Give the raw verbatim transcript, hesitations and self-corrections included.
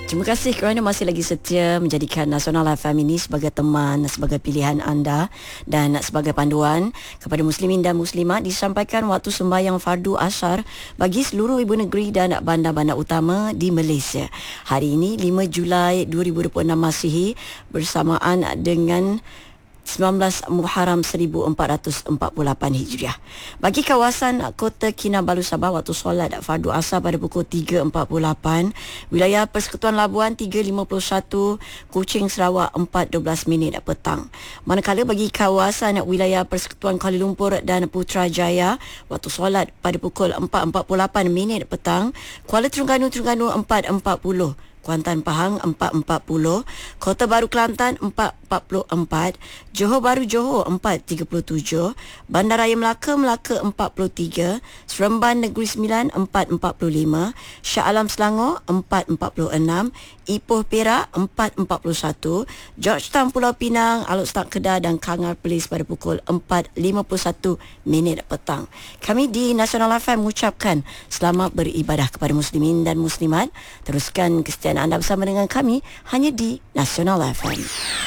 Terima kasih kerana masih lagi setia menjadikan Nasional F M ini sebagai teman, sebagai pilihan anda dan sebagai panduan kepada muslimin dan muslimat. Disampaikan waktu sembahyang fardu asyar bagi seluruh ibu negeri dan bandar-bandar utama di Malaysia. Hari ini lima Julai dua ribu dua puluh enam Masihi bersamaan dengan sembilan belas Muharram seribu empat ratus empat puluh lapan Hijriah. Bagi kawasan Kota Kinabalu Sabah, waktu solat fardu asar pada pukul tiga empat puluh lapan, wilayah Persekutuan Labuan tiga lima puluh satu, Kuching Sarawak empat dua belas minit petang. Manakala bagi kawasan wilayah Persekutuan Kuala Lumpur dan Putrajaya, waktu solat pada pukul empat empat puluh lapan minit petang, Kuala Terengganu Terengganu empat empat puluh, Kuantan Pahang empat empat puluh, Kota Baru Kelantan empat empat puluh empat, Johor Bahru Johor empat tiga puluh tujuh, Bandaraya Melaka Melaka empat puluh tiga, Seremban Negeri Sembilan empat empat puluh lima, Shah Alam Selangor empat empat puluh enam, Ipoh Perak empat empat puluh satu, Georgetown Pulau Pinang, Alor Setak Kedah dan Kangar Perlis pada pukul empat lima puluh satu minit petang. Kami di Nasional F M mengucapkan selamat beribadah kepada muslimin dan muslimat. Teruskan kesetiaan anda bersama dengan kami hanya di Nasional F M.